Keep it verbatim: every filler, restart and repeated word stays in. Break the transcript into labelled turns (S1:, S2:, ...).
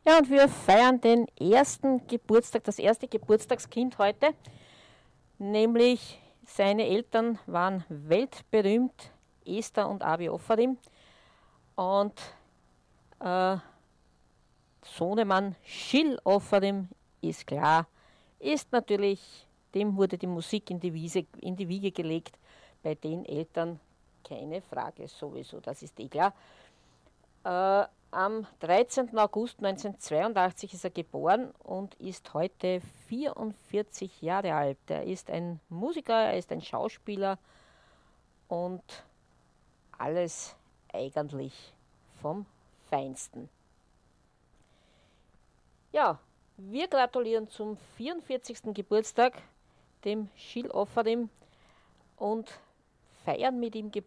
S1: Ja, und wir feiern den ersten Geburtstag, das erste Geburtstagskind heute, nämlich seine Eltern waren weltberühmt, Esther und Abi Offadim. Und äh, Sohnemann Schill Offadim ist klar, ist natürlich, dem wurde die Musik in die, Wiese, in die Wiege gelegt, bei den Eltern keine Frage sowieso, das ist eh klar. Äh, am dreizehnten August neunzehnhundertzweiundachtzig ist er geboren und ist heute vierundvierzig Jahre alt. Er ist ein Musiker, er ist ein Schauspieler und alles eigentlich vom Feinsten. Ja, wir gratulieren zum vierundvierzigsten Geburtstag dem Schill Offadim und feiern mit ihm